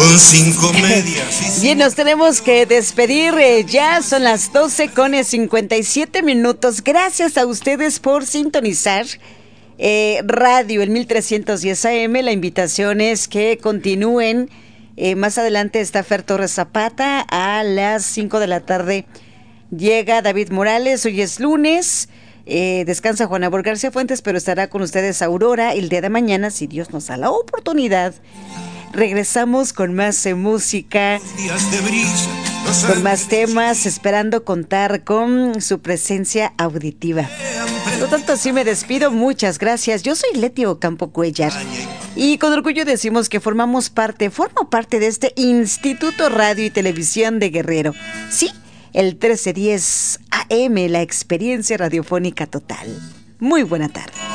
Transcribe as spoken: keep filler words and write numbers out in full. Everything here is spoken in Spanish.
con cinco medias. Bien, nos tenemos que despedir. Eh, ya son las doce con cincuenta y siete minutos. Gracias a ustedes por sintonizar eh, Radio el mil trescientos diez A M. La invitación es que continúen. Eh, más adelante está Fer Torres Zapata. A las cinco de la tarde llega David Morales. Hoy es lunes. Eh, descansa Juana Bor García Fuentes, pero estará con ustedes Aurora el día de mañana, si Dios nos da la oportunidad. Regresamos con más eh, música, con más temas, esperando contar con su presencia auditiva. Por lo tanto, así me despido. Muchas gracias. Yo soy Leti Ocampo Cuellar y con orgullo decimos que formamos parte, formo parte de este Instituto Radio y Televisión de Guerrero. Sí, el trece diez A M, la experiencia radiofónica total. Muy buena tarde.